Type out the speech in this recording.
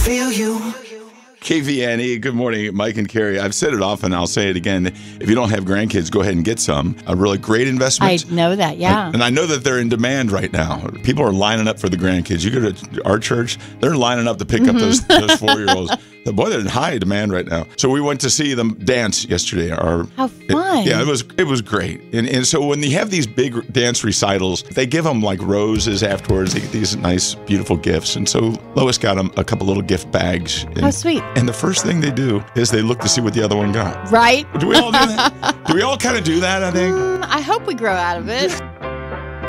feel you. KVNE, good morning, Mike and Carrie. I've said it often, I'll say it again. If you don't have grandkids, go ahead and get some. A really great investment. I know that, yeah. And I know that they're in demand right now. People are lining up for the grandkids. You go to our church, they're lining up to pick up those 4-year-olds. Boy, they're in high demand right now. So we went to see them dance yesterday. How fun. It was great. And so when you have these big dance recitals, they give them like roses afterwards. They get these nice, beautiful gifts. And so Lois got them a couple little gift bags. And, How sweet. And the first thing they do is they look to see what the other one got. Right? Do we all do that? Do we all kind of do that, I think? I hope we grow out of it.